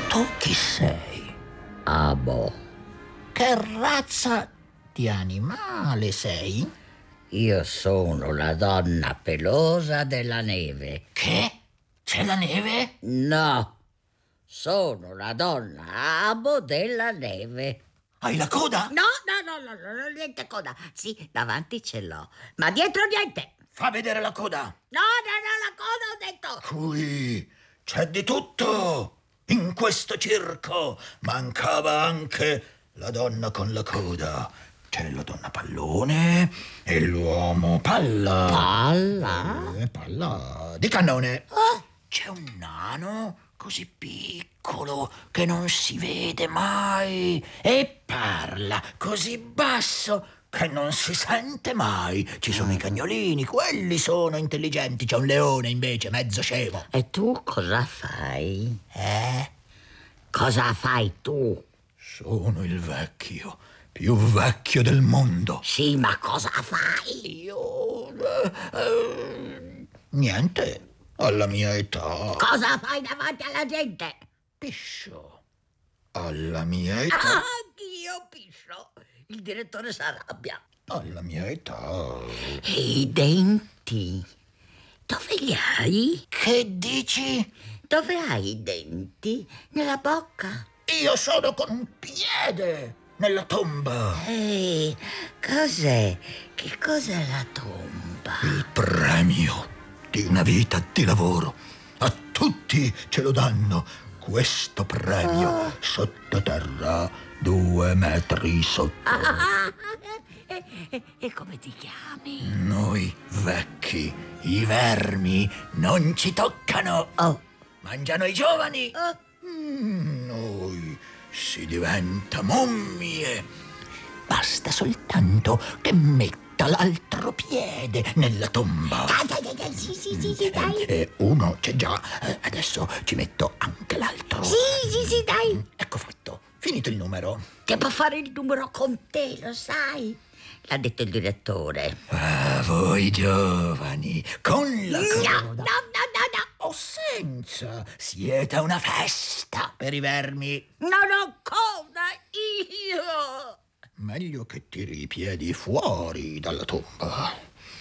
Tu chi sei? Ah, boh. Che razza di animale sei? Io sono la donna pelosa della neve. Che? C'è la neve? No, sono la donna amo della neve. Hai la coda? No, niente coda. Sì, davanti ce l'ho, ma dietro niente. Fa vedere la coda. No, la coda ho detto. Qui c'è di tutto. In questo circo mancava anche la donna con la coda. C'è la donna pallone e l'uomo palla. Palla? Palla di cannone. Oh. C'è un nano così piccolo che non si vede mai e parla così basso che non si sente mai. Ci sono i cagnolini, quelli sono intelligenti. C'è un leone invece mezzo scemo. E tu cosa fai? Cosa fai tu? Sono il vecchio, più vecchio del mondo. Sì, ma cosa fai? Io... niente, alla mia età. Cosa fai davanti alla gente? Piscio. Alla mia età. Anch'io piscio. Il direttore si arrabbia. Alla mia età. E i denti? Dove li hai? Che dici? Dove hai i denti? Nella bocca? Io sono con un piede nella tomba. Ehi, cos'è? Che cos'è la tomba? Il premio di una vita di lavoro. A tutti ce lo danno questo premio. Sottoterra, 2 metri sotto. E come ti chiami? Noi vecchi, i vermi non ci toccano. Oh. Mangiano i giovani. Noi si diventa mummie. Basta soltanto che metta l'altro piede nella tomba. Sì, dai. Uno c'è già. Adesso ci metto anche l'altro. Sì, dai. Ecco fatto. Finito il numero. Devo fare il numero con te, lo sai? L'ha detto il direttore. Ah, voi giovani, con la coda. No. O senza. Siete una festa per i vermi. Non ho coda io. Meglio che tiri i piedi fuori dalla tomba.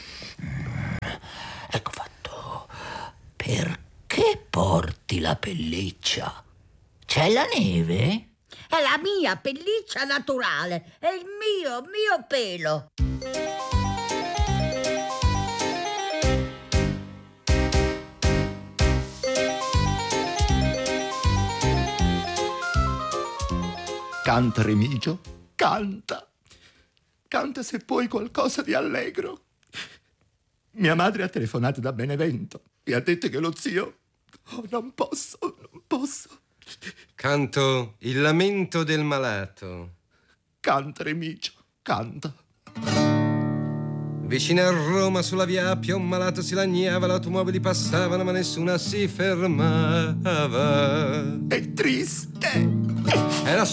Ecco fatto. Perché porti la pelliccia? C'è la neve? È la mia pelliccia naturale, è il mio pelo. Canta, Remigio, canta. Canta se puoi qualcosa di allegro. Mia madre ha telefonato da Benevento e ha detto che lo zio... Oh, non posso. Canto il lamento del malato. Canta, Remigio, canta. Vicino a Roma, sulla via Appia, un malato si lagnava, le automobili passavano ma nessuna si fermava. È triste. Era